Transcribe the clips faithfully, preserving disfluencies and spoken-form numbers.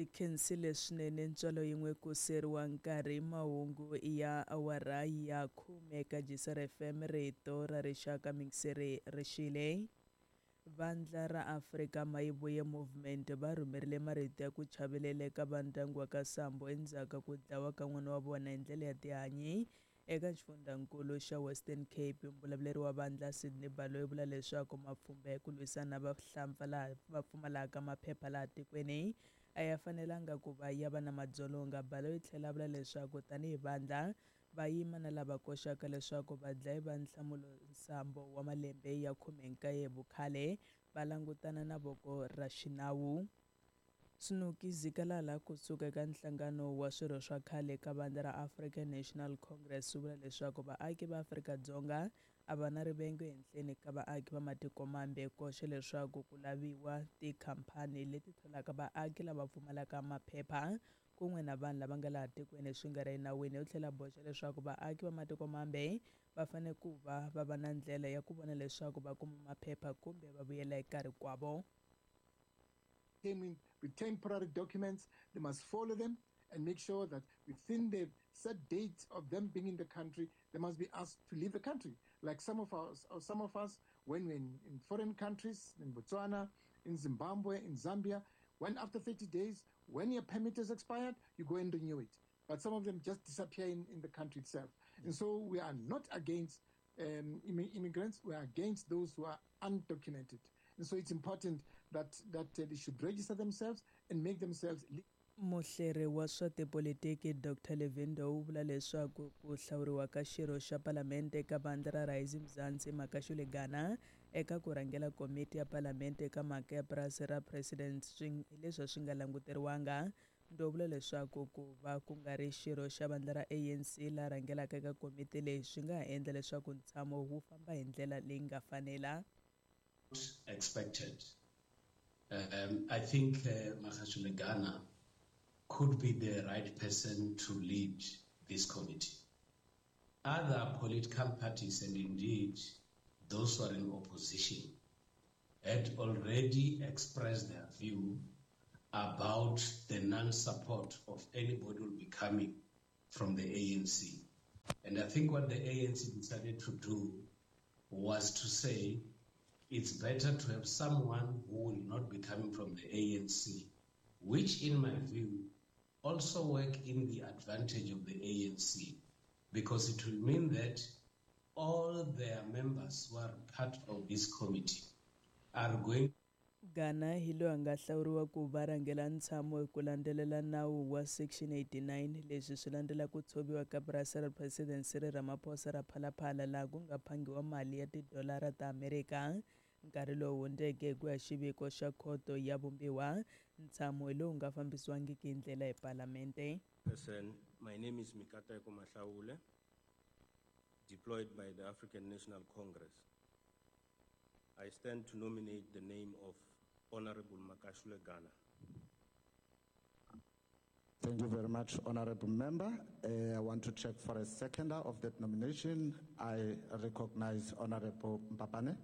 khensile swinene ntswalo yin'we ku seriwa nkarhi mahungu ya awara ya khume ka J-S R F M rito ra rixaka mingiseri rixile. Vandla ra Afrika Mayivuye Movement va rhumerile marito ya ku chavelela eka vandyangu wa ka Sambo endzhaku ku dlawa ka n'wana wa vona hi ndlela ya tihanyi eka xifundzankulu xa Western Cape. Mbulavuleri wa vandla Sydney Baloyi vula leswaku mapfhumba ya ku lwisana vahlampfa laha va pfumalaka maphepha laha tikweni a ya fanelanga ku va ya va na madzolonga. Baloyi tlhela vula leswaku tanihi vandla va yima na lava koxaka leswaku vadlayi va Nhlamulo Nsambo wa malembe ya khume nkaye vukhale va langutana na voko ra xinawu. Snuki Zikalala kusuka eka nhlangano wa swirho swa khale ka vandla ra African National Congress vula leswaku vaaki va Afrika-Dzonga a va na rivengo ehenhleni ka vaaki va matiko mambe. Koxa leswaku ku laviwa tikhampani leti tholaka vaaki lava pfumalaka maphepha kun'we na vanhu lava nga laha tikweni swi nga ri enawini. U tlhela boxa leswaku vaaki va matiko mambe va fanele ku va va va na ndlela ya ku vona leswaku va kuma maphepha kumbe va vuyela ekarhi kwavo. Came in with temporary documents, they must follow them and make sure that within the set date of them being in the country, they must be asked to leave the country. Like some of us, or some of us, when we're in, in foreign countries, in Botswana, in Zimbabwe, in Zambia, when after thirty days, when your permit is expired, you go and renew it. But some of them just disappear in, in the country itself. And so we are not against um, immigrants, we are against those who are undocumented. And so it's important that that uh, they should register themselves and make themselves. Muhleri wa swa tipolitiki Doctor Levindo u vula leswaku ku hlawuriwa ka xirho xa Palamende eka vandla ra Rising Mzansi Makashule Ghana eka ku rhangela komiti ya Palamende eka mhaka ya purasi ra President swi leswi swi nga languteriwanga. Ndo vula leswaku ku va ku nga ri xirho xa vandla ra A N C la rhangelaka eka komiti leyi swi nga endla leswaku ntshamo wu famba hi ndlela leyi nga fanela. Expected. Um, I think uh, Makashule Ghana could be the right person to lead this committee. Other political parties, and indeed those who are in opposition, had already expressed their view about the non-support of anybody who will be coming from the A N C. And I think what the A N C decided to do was to say, it's better to have someone who will not be coming from the A N C, which in my view also work in the advantage of the A N C, because it will mean that all their members who are part of this committee are going. Ghana hilo anga hlawuriwa ku varangela ntshamo ku landzelela nawu wa section eighty-nine leswi swi landzela ku tshoviwa ka purasi ra President Cyril Ramaphosa ra Phalaphala laha ku nga phangiwa mali ya tidolara ta Amerika. Nkarhi lowu hundeke ku ya xiviko xa khoto ya vumbiwa ntshamo lowu nga fambisiwangiki hi ndlela hi Palamente. Listen, my name is Mikataeko Mahlaule, deployed by the African National Congress. I stand to nominate the name of Honorable Makashule Ghana. Thank you very much, Honorable Member. Uh, I want to check for a seconder of that nomination. I recognize Honorable Mpapane.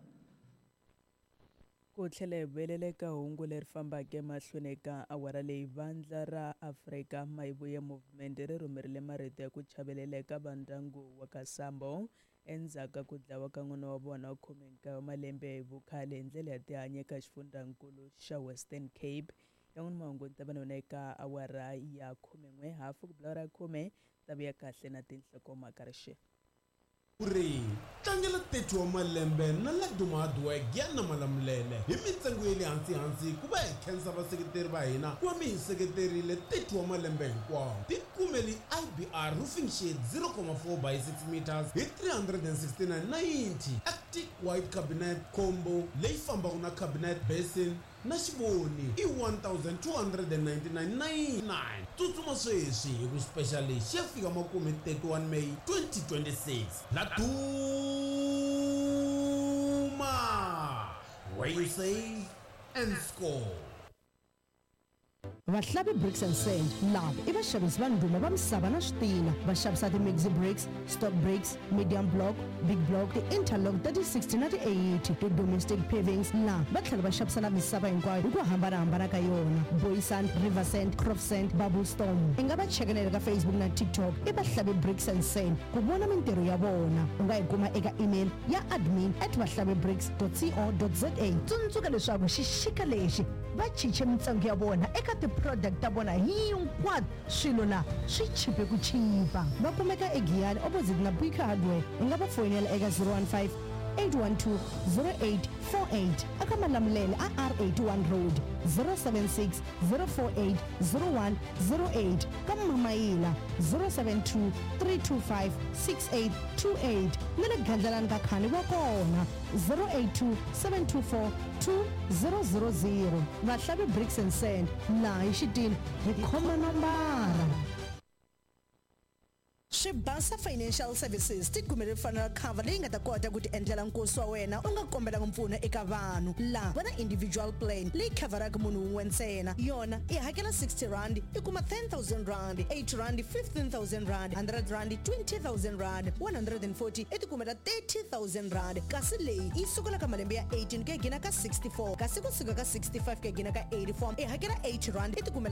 Ku tlhela hi velele ka hungu leri fambaka emahlweni eka awara leyi vandla ra Afrika Mayivuye Movement ri rhumerile marito ya ku chavelela eka vandyangu wa ka Sambo endzhaku ku dlawa ka n'wana wa vona wa khume nkaye wa malembe hi vukhale hi ndlela ya tihanyi eka xifundzankulu xa Western Cape. Yan'wana mahungu ta vanona eka awara ya khume n'we hafu ku bilara khume ta vuya kahle na tinhlokomhaka rixe. Uri tlangela thirty wa malembe na Ladumahadweg ya na Malamulele hi mitsengo ya le hansi hansi ku va hi khensa vaseketeri va hina ku va mi hi seketerile thirty wa malembe hinkwawo. Tikumeli I B R roofing shade zero point four by six meters hi three hundred sixty-nine ninety. Arctic white cabinet combo leyi fambaka na cabinet basin na xivoni i one thousand two hundred ninety-nine ninety-nine. Tsutsuma sweswi hi ku special xi ya fika makume thirty-one May twenty twenty-six. Laduma, where you save and score. Vahlavi Bricks and Sand lava i vaxavisi va ndhuma va misava na switina va xavisa ti-mixi bricks, stock bricks, medium block, big block, ti-interlock ta ti-sixty na ti-eighty, ti-domestic pavings laha va tlhela va xavisa na misava hinkwayo hi ku hambanahambana ka yona. Boysand, Riversand, Crofsand, Bubblestorm. I nga va cheka na le ka Facebook na TikTok i Vahlavi Bricks and Sand ku vona mintirho ya vona. U nga yi kuma eka email ya admin at vahlavibricks dot co dot za. Tsundzuka leswaku xixika lexi va chiche mintsengo ya vona eka ti-product ta vona hinkwato swilo la swi chipe ku chipa. Va kumeka eGiyani opposite na Bika Hardware. U nga va fonela eka zero one five eight one two zero eight four eight aka Malamulele a R eighty-one Road zero seven six zero four eight zero one zero eight ka Mamaila zero seven two three two five six eight two eight na le Gandlalani ka Khani va kona zero eight two seven two four two zero zero zero. Vahlavi Bricks and Sand laha hi xitini hi khoma nambara. Shibasa Financial Services ti kumele fanele cover leyi nga ta kota ku ti endlela nkosi wa wena u nga kombela mpfuno eka vanhu la vana individual plan leyi coveraka munhu un'we ntsena yona i hakela sixty rand i kuma ten thousand rand, eighty rand, fifteen thousand rand, one hundred rand, twenty thousand rand, one hundred forty i ti kumela thirty thousand rand kasi leyi i sukela ka malembe ya eighteen ku ya gina ka sixty-four kasi ku suka ka sixty-five ku ya gina ka eighty-four i hakela eighty rand i ti kumela